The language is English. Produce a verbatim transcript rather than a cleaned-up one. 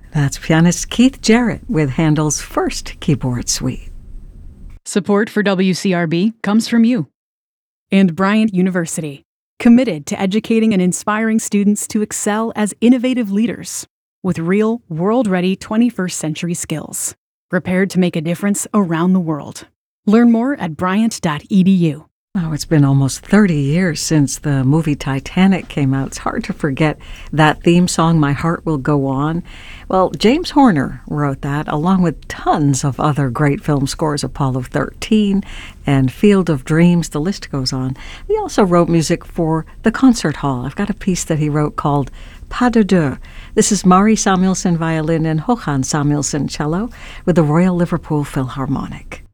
That's pianist Keith Jarrett with Handel's first keyboard suite. Support for W C R B comes from you. And Bryant University, committed to educating and inspiring students to excel as innovative leaders with real, world-ready twenty-first century skills, prepared to make a difference around the world. Learn more at bryant dot e d u. Oh, it's been almost thirty years since the movie Titanic came out. It's hard to forget that theme song, My Heart Will Go On. Well, James Horner wrote that, along with tons of other great film scores, Apollo thirteen and Field of Dreams, the list goes on. He also wrote music for the concert hall. I've got a piece that he wrote called Pas de deux. This is Mari Samuelson violin and Håkan Samuelson cello with the Royal Liverpool Philharmonic.